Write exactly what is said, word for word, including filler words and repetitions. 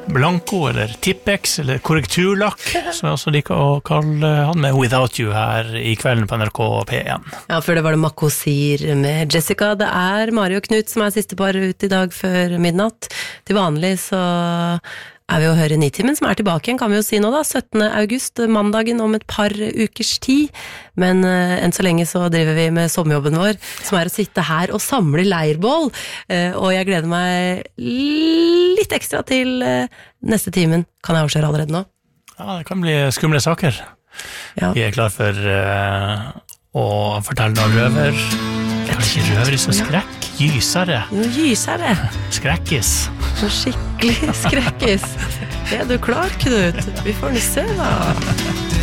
Blanco, eller Tippex, eller korrekturlakk, som jeg også liker å kalle han, med Without You her i kvelden på N R K P én. Ja, før det var det Makosir med Jessica. Det er Mari og Knut som er siste par ut i dag før midnatt. Til vanlig så er vi å høre Nitimen, som er tilbake igjen, kan vi jo si nå da, syttende august, mandagen om et par ukers tid, men uh, enn så lenge så driver vi med sommerjobben vår, som er å sitte her og samle leirbål, uh, og jeg gleder meg litt ekstra til uh, neste timen, kan jeg avsløre allerede nå. Ja, det kan bli skumle saker. Ja. Vi er klar for uh, å fortelle noen røver. Det er kanskje ikke røver, så skrekk. Gysere. Gysere. Skrekkis. Skikkelig skrekkis. Er du klar, Knut? Vi får nå se da.